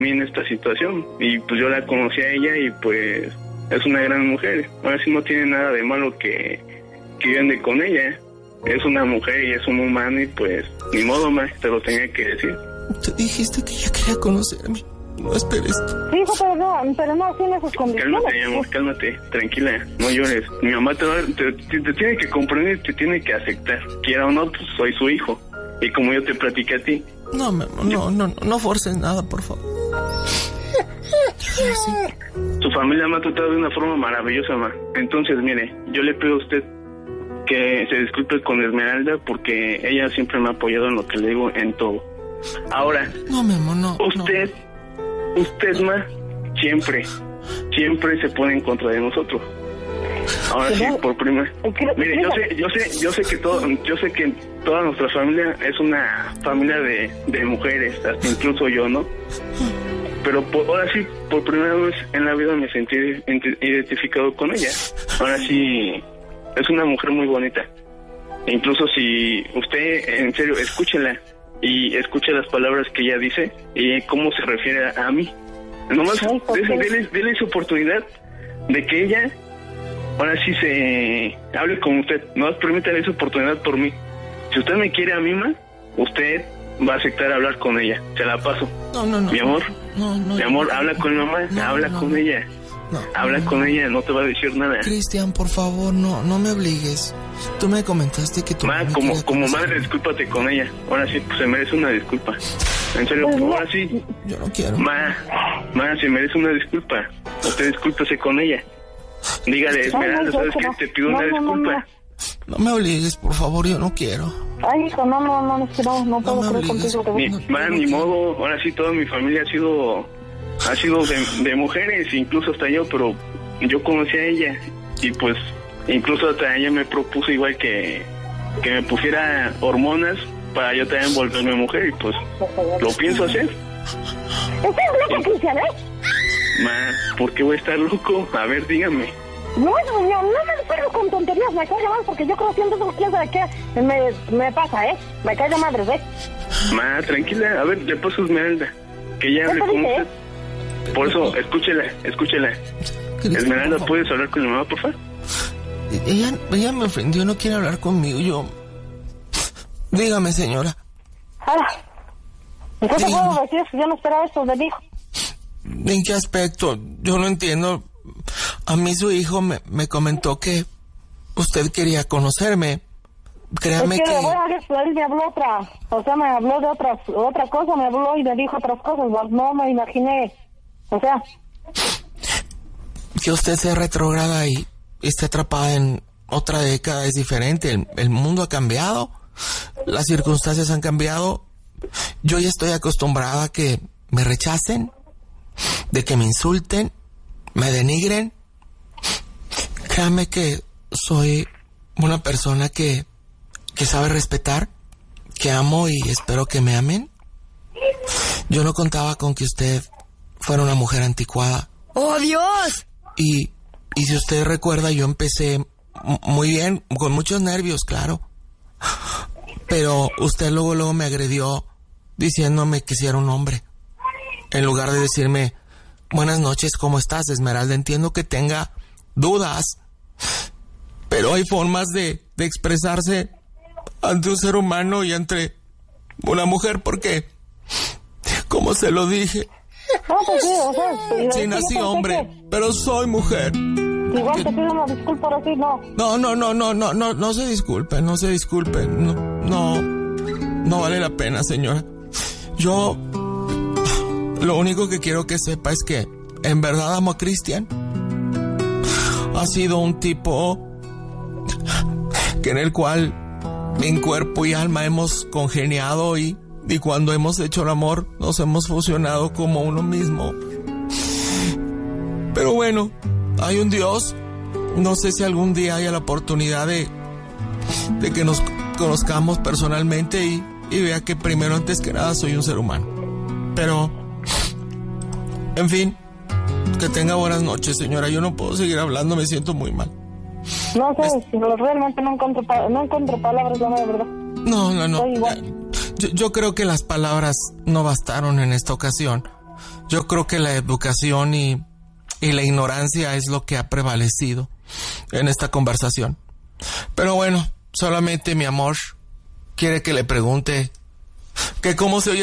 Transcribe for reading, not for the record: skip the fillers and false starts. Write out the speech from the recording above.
en esta situación. Y pues yo la conocí a ella y pues es una gran mujer. Ahora sí no tiene nada de malo que yo ande con ella. Es una mujer y es un humano y pues ni modo más, te lo tenía que decir. Tú dijiste que ella quería conocerme. No esperes. Sí, hijo, pero no tiene sus condiciones. Cálmate, mi amor, cálmate, tranquila, no llores. Mi mamá te tiene que comprender, te tiene que aceptar. Quiera o no, pues soy su hijo. Y como yo te platiqué a ti. No, mi amor, no forces nada, por favor. Su familia me ha tratado de una forma maravillosa, ma. Entonces, mire, yo le pido a usted que se disculpe con Esmeralda porque ella siempre me ha apoyado en lo que le digo, en todo. Ahora, no, mi amor, no. Usted, ma, siempre se pone en contra de nosotros. Ahora sí, por primera. Mire, yo sé que toda nuestra familia es una familia de mujeres, hasta incluso yo, ¿no? Pero ahora sí, por primera vez en la vida me sentí identificado con ella. Ahora sí, es una mujer muy bonita. E incluso si usted, en serio, escúchela y escuche las palabras que ella dice y cómo se refiere a mí. Nomás dele su oportunidad de que ella ahora sí se hable con usted. Nomás permítale esa oportunidad por mí. Si usted me quiere a mí, ma, usted va a aceptar hablar con ella. Se la paso. No. Mi amor, mi amor, habla con mi mamá, habla con ella. Habla con ella, no te va a decir nada. Cristian, por favor, no me obligues. Tú me comentaste que tu mamá como madre, discúlpate con ella. Ahora sí, pues se merece una disculpa. En serio, ahora sí. Yo no quiero. Ma, se merece una disculpa. Usted discúlpese con ella. Dígale, Esmeralda, ¿sabes qué? Te pido una disculpa. No me obligues, por favor, yo no quiero. Ay, hijo, no puedo creer contigo. Ni modo, ahora sí toda mi familia ha sido de mujeres, incluso hasta yo, pero yo conocí a ella y pues incluso hasta ella me propuso igual que me pusiera hormonas para yo también volverme mujer y pues lo pienso hacer. ¿Estás loco, Cristian, Ma, ¿por qué voy a estar loco? A ver, dígame. No me acuerdo con tonterías, me cae de madre, porque yo conociendo eso, quién sabe qué me pasa, me cae de madre, ¿ves? Ma, tranquila, a ver, le paso a Esmeralda, que ella hable con usted. Por eso, escúchela. Esmeralda, ¿puedes hablar con mi mamá, por favor? Ella me ofendió, no quiere hablar conmigo, Dígame, señora. ¿Y qué te puedo decir? Yo no esperaba esto de mi hijo. ¿En qué aspecto? Yo no entiendo. A mí su hijo me comentó que usted quería conocerme. Créame que... Él me habló me habló de otra cosa, me habló y me dijo otras cosas, no me imaginé, que usted sea retrógrada y esté atrapada en otra década es diferente. El mundo ha cambiado, las circunstancias han cambiado. Yo ya estoy acostumbrada a que me rechacen, de que me insulten, me denigren. Créame que soy una persona que sabe respetar, que amo y espero que me amen. Yo no contaba con que usted fuera una mujer anticuada. ¡Oh, Dios! Y si usted recuerda, yo empecé muy bien, con muchos nervios, claro. Pero usted luego me agredió diciéndome que si era un hombre. En lugar de decirme, buenas noches, ¿cómo estás, Esmeralda? Entiendo que tenga dudas, pero hay formas de expresarse ante un ser humano y ante una mujer, porque, como se lo dije, sí nací hombre, pero soy mujer. Igual te pido una disculpa, ahora sí, no se disculpe, no vale la pena, señora. Yo lo único que quiero que sepa es que en verdad amo a Cristian. Ha sido un tipo que en el cual en cuerpo y alma hemos congeniado y cuando hemos hecho el amor nos hemos fusionado como uno mismo. Pero bueno, hay un Dios. No sé si algún día haya la oportunidad de que nos conozcamos personalmente y vea que primero, antes que nada, soy un ser humano. Pero, en fin, que tenga buenas noches, señora. Yo no puedo seguir hablando, me siento muy mal. No sé, realmente no encuentro palabras, la verdad. No. Yo creo que las palabras no bastaron en esta ocasión. Yo creo que la educación y la ignorancia es lo que ha prevalecido en esta conversación. Pero bueno, solamente mi amor quiere que le pregunte que cómo se oye